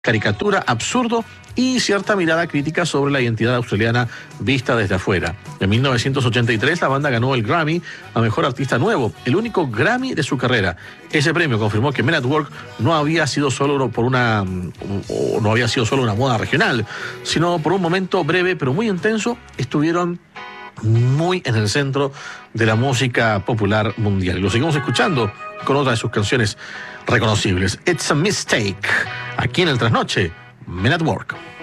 caricatura, absurdo y cierta mirada crítica sobre la identidad australiana vista desde afuera. En 1983 la banda ganó el Grammy a Mejor Artista Nuevo, el único Grammy de su carrera. Ese premio confirmó que Men at Work no había sido solo una moda regional, sino por un momento breve pero muy intenso estuvieron muy en el centro de la música popular mundial. Y lo seguimos escuchando con otra de sus canciones reconocibles. It's a Mistake. Aquí en el Trasnoche, Men at Work.